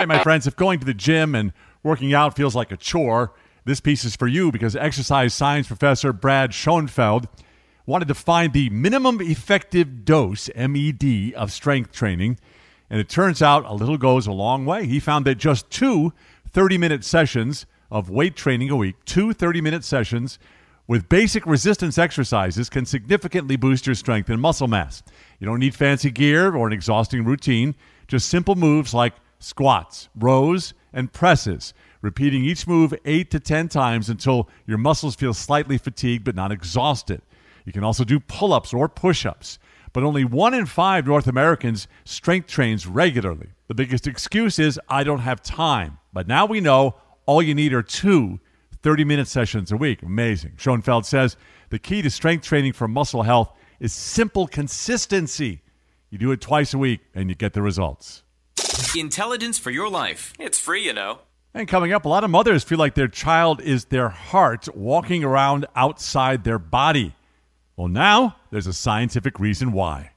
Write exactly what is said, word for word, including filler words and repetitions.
right, my friends, if going to the gym and working out feels like a chore, this piece is for you because exercise science professor Brad Schoenfeld wanted to find the minimum effective dose, M E D, of strength training. And it turns out a little goes a long way. He found that just two thirty-minute sessions of weight training a week, two thirty-minute sessions with basic resistance exercises can significantly boost your strength and muscle mass. You don't need fancy gear or an exhausting routine, just simple moves like squats, rows, and presses, repeating each move eight to ten times until your muscles feel slightly fatigued but not exhausted. You can also do pull-ups or push-ups, but only one in five North Americans strength trains regularly. The biggest excuse is, I don't have time. But now we know all you need are two thirty-minute sessions a week. Amazing. Schoenfeld says the key to strength training for muscle health is simple consistency. You do it twice a week and you get the results. Intelligence for your life. It's free, you know. And coming up, a lot of mothers feel like their child is their heart walking around outside their body. Well, now there's a scientific reason why.